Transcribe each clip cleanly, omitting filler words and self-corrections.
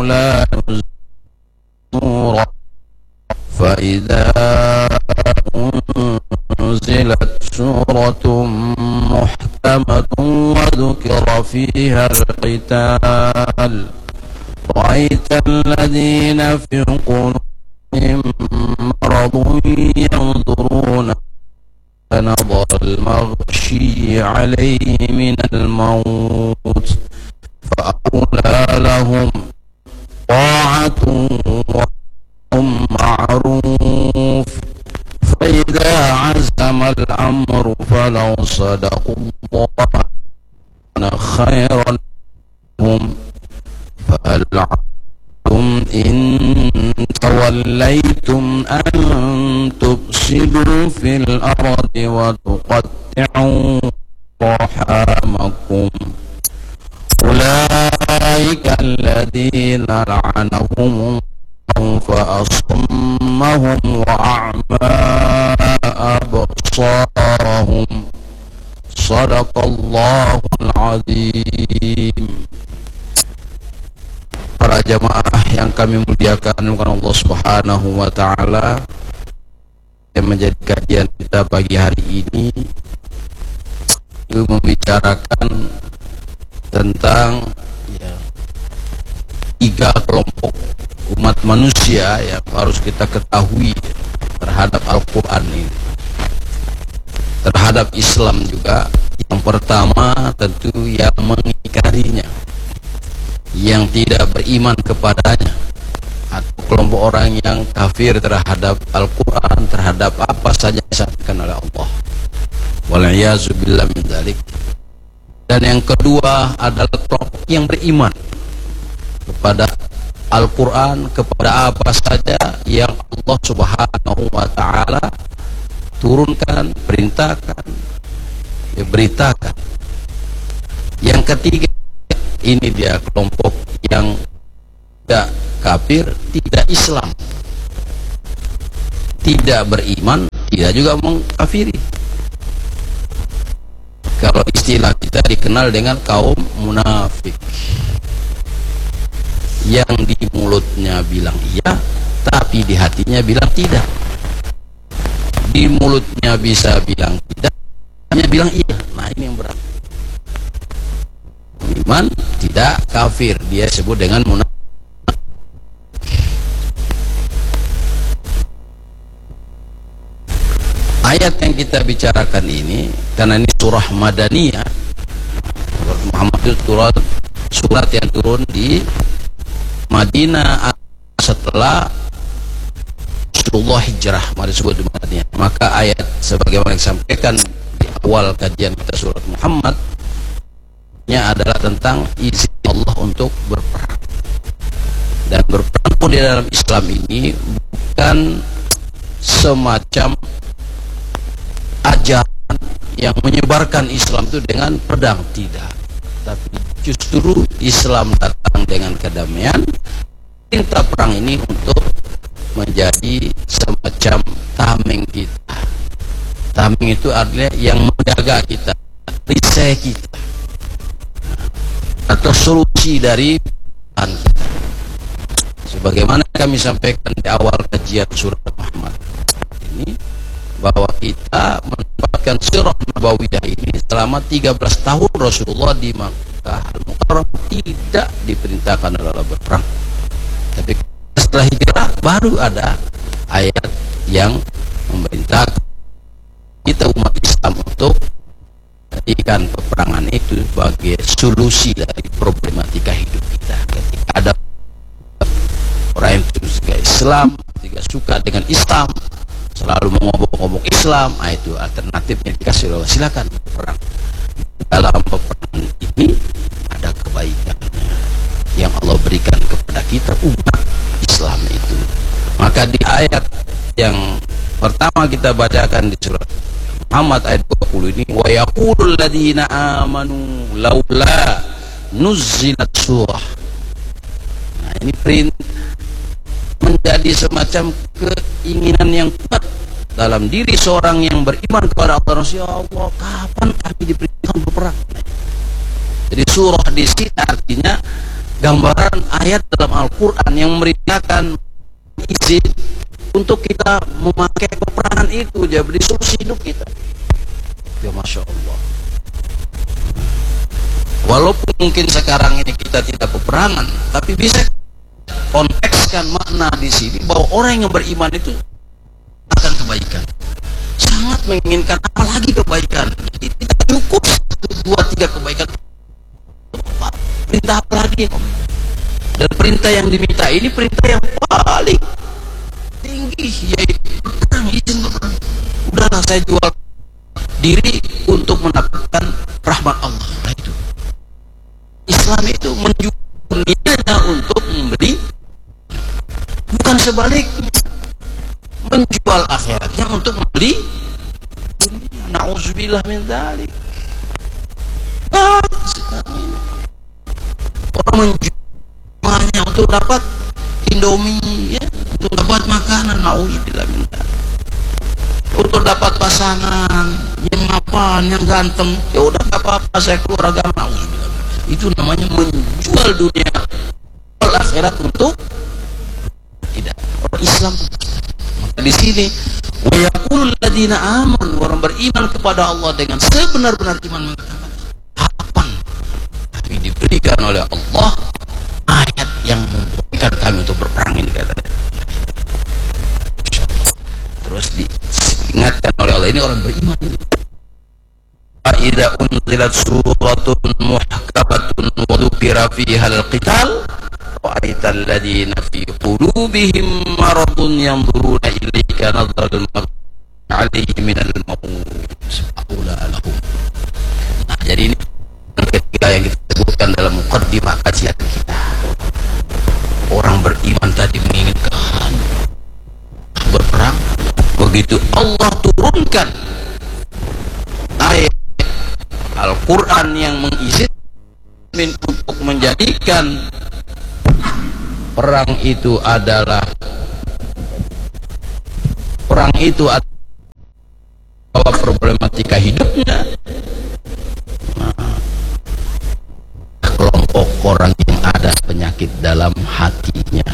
لا نورا فإذا أنزلت سورة محكمة وذكر فيها القتال رأيت الذين في قلوبهم مرض ينظرون نظر المغشي عليه من الموت فأولى لهم طاعة معروف فإذا عزم الأمر فلو صدقوا الله خيرا لهم فهل علمتم إن توليتم أن تفسدوا في الأرض وتقطعوا أرحامكم أولئك الذين لعنهم فأصمهم وأعمى أبصارهم صدق الله العظيم. Para jamaah yang kami muliakan oleh Allah Subhanahu wa taala, yang menjadi kajian kita pagi hari ini itu membicarakan tentang tiga kelompok umat manusia yang harus kita ketahui terhadap Al-Quran ini, terhadap Islam juga. Yang pertama tentu yang mengingkarinya, yang tidak beriman kepadanya, atau kelompok orang yang kafir terhadap Al-Quran, terhadap apa saja yang disampaikan oleh Allah. Wal-iyazu billah min dzalik. Dan yang kedua adalah kelompok yang beriman kepada Al-Quran, kepada apa saja yang Allah Subhanahu wa ta'ala turunkan, perintahkan, beritakan. Yang ketiga, ini dia kelompok yang tidak kafir, tidak Islam, tidak beriman, tidak juga mengkafiri. Kalau istilah kita dikenal dengan kaum munafik, yang di mulutnya bilang iya, tapi di hatinya bilang tidak. Di mulutnya bisa bilang tidak, hanya bilang iya. Nah, ini yang berat. Iman tidak kafir, dia sebut dengan munafik. Ayat yang kita bicarakan ini, karena ini surah Madaniyah, Surat Muhammad itu surat yang turun di Madinah setelah Rasulullah hijrah, mari disebut di Madinah. Maka ayat sebagaimana disampaikan di awal kajian kita surat Muhammad adalah tentang izin Allah untuk berperang. Dan berperang pun di dalam Islam ini bukan semacam ajaran yang menyebarkan Islam itu dengan pedang, tidak. Tapi justru Islam datang dengan kedamaian. Perintah perang ini untuk menjadi semacam tameng kita. Tameng itu artinya yang menjaga kita, perisai kita, atau solusi dari perang kita. Sebagaimana kami sampaikan di awal kajian surat Muhammad ini, bahwa kita mendapatkan sirah nabawiyah ini selama 13 tahun Rasulullah di Makkah Al-Mukarram tidak diperintahkan adalah berperang. Tapi setelah hijrah baru ada ayat yang memerintahkan kita umat Islam untuk jadikan peperangan itu sebagai solusi dari problematika hidup kita. Ketika ada orang yang suka Islam, tidak suka dengan Islam, selalu mengobok-obok Islam, itu alternatifnya dikasih Allah, silakan berperang. Dalam peperangan ini ada kebaikannya yang Allah berikan kepada kita umat Islam itu. Maka di ayat yang pertama kita bacakan di surat Muhammad ayat 20 ini, wa yaqulul ladzina amanu laula nuzzilat surah. Nah, ini perintah menjadi semacam keinginan yang kuat dalam diri seorang yang beriman kepada Allah. Ya Allah, kapan kami diperintahkan berperang? Jadi surah di sini artinya gambaran ayat dalam Al-Quran yang memerintahkan izin untuk kita memakai peperangan itu jadi solusi hidup kita. Ya Masya Allah. Walaupun mungkin sekarang ini kita tidak peperangan, tapi bisa kontekskan makna di sini bahwa orang yang beriman itu akan kebaikan, sangat menginginkan apalagi kebaikan. Jadi tidak cukup 1, 2, 3 kebaikan, perintah apa lagi? Dan perintah yang diminta ini perintah yang paling tinggi, yaitu berperang, izin berperang. Udahlah, saya jual diri untuk mendapatkan rahmat Allah. Nah, itu Islam itu menjual dunianya untuk membeli, bukan sebaliknya, menjual akhiratnya untuk membeli dunia. Na'udzubillah min dzalik. Sekarang ini orang menjualnya untuk dapat Indomie, ya, untuk dapat makanan. Na'udzubillah min dzalik. Untuk dapat pasangan yang mapan, yang ganteng, ya udah nggak apa-apa, saya keluar agama. Itu namanya menjual dunia, menjual akhirat untuk tidak. Orang Islam maka di sini wa yaqulul ladzina amanu, orang beriman kepada Allah dengan sebenar-benar iman mengatakan harapan kami diberikan oleh Allah ayat yang memberikan kami untuk berperang ini, katanya. Terus diingatkan oleh Allah, ini orang beriman ini. Idza unzilat suratun muhkamatun wa dzukira fiha al-qital ra'aital ladzina fi qulubihim maradun yanzuruna ilaika nadhral maut 'alaihi minal maut aula lahum. Nah, jadi ini ketiga yang kita sebutkan dalam muqaddimah kajian kita. Orang beriman tadi menginginkan berperang, begitu Allah turunkan ayat Al-Quran yang mengizinkan untuk menjadikan perang itu adalah problematika hidupnya. Nah, kelompok orang yang ada penyakit dalam hatinya,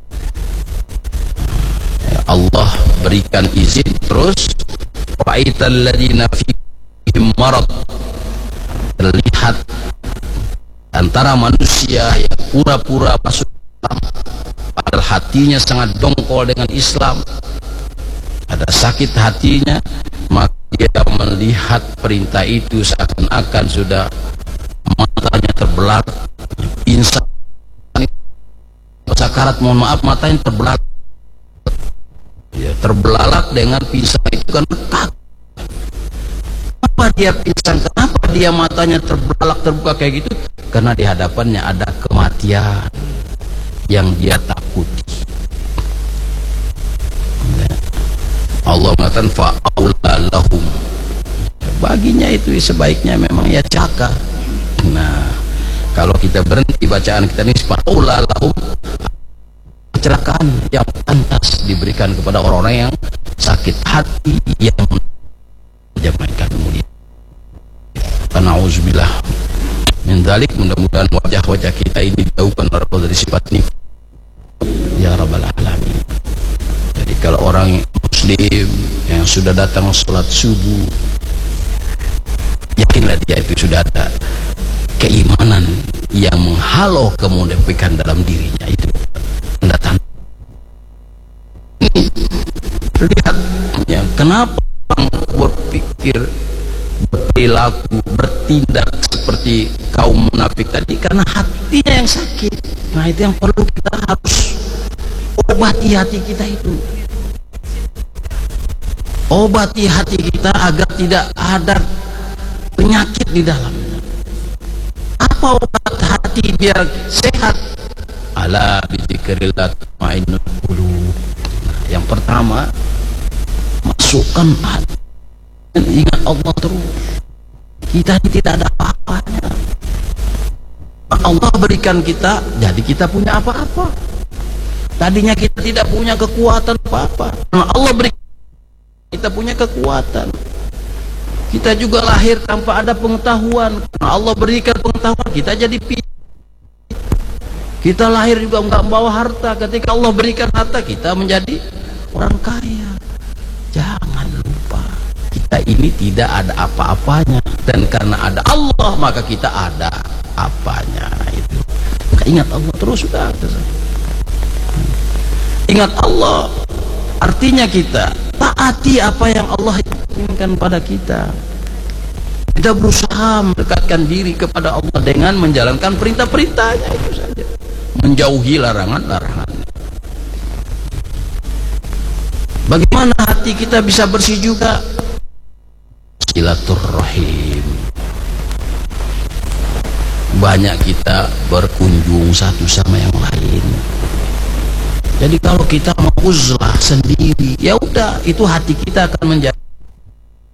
ya Allah berikan izin. Terus ra'aital ladzina fihim marad, terlihat antara manusia yang pura-pura masuk Islam padahal hatinya sangat dongkol dengan Islam, ada sakit hatinya, maka dia melihat perintah itu seakan-akan sudah matanya terbelalak, pingsan, sakarat, mohon maaf, matanya terbelalak, ya, terbelalak dengan pingsan itu kan takut. Kenapa dia pingsan? Kenapa dia matanya terbelalak, terbuka kayak gitu? Karena di hadapannya ada kematian yang dia takuti. Allah mengatakan fa'aula lahum, baginya itu sebaiknya memang ya caka. Nah, kalau kita berhenti bacaan kita ini fa'aula lahum, kecelakaan yang pantas diberikan kepada orang-orang yang sakit hati, yang menjamaikan kemudian. Na'udzubillah min dzalik. Mudah-mudahan wajah-wajah kita ini dijauhkan dari sifat nifaq ya rabbal alamin. Jadi kalau orang muslim yang sudah datang sholat subuh, yakinlah dia itu sudah ada keimanan yang menghalau kemunafikan dalam dirinya. Itu tanda-tanda. Lihat ya, kenapa orang berpikir, berperilaku, bertindak seperti kaum munafik tadi? Karena hatinya yang sakit. Nah, itu yang perlu kita harus obati hati kita itu. Obati hati kita agar tidak ada penyakit di dalamnya. Apa obat hati biar sehat? Ala bizikrillah tatma'innul qulub. Yang pertama, masukkan hati, ingat Allah terus. Kita ini tidak ada apa-apanya. Allah berikan kita, jadi kita punya apa-apa. Tadinya kita tidak punya kekuatan apa-apa, nah, Allah berikan kita punya kekuatan. Kita juga lahir tanpa ada pengetahuan, nah, Allah berikan pengetahuan, kita jadi Kita lahir juga nggak membawa harta. Ketika Allah berikan harta, kita menjadi orang kaya. Jangan lupa, kita ini tidak ada apa-apanya, dan karena ada Allah maka kita ada apanya. Itu maka ingat Allah terus, sudah. Ingat Allah artinya kita taati apa yang Allah inginkan pada kita. Kita berusaha mendekatkan diri kepada Allah dengan menjalankan perintah-perintahnya, itu saja, menjauhi larangan-larangan. Bagaimana hati kita bisa bersih juga? Silaturrahim. Banyak kita berkunjung satu sama yang lain. Jadi kalau kita mau uzlah sendiri, ya udah, itu hati kita akan menjadi